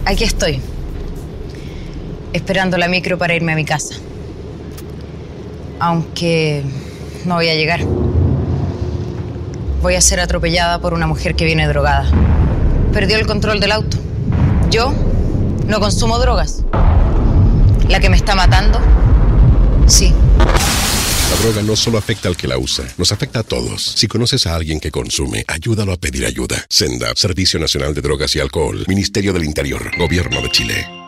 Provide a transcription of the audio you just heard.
Aquí estoy, esperando la micro para irme a mi casa. Aunque no voy a llegar. Voy a ser atropellada por una mujer que viene drogada. Perdió el control del auto. Yo no consumo drogas. La que me está matando, sí. La droga no solo afecta al que la usa, nos afecta a todos. Si conoces a alguien que consume, ayúdalo a pedir ayuda. SENDA, Servicio Nacional de Drogas y Alcohol, Ministerio del Interior, Gobierno de Chile.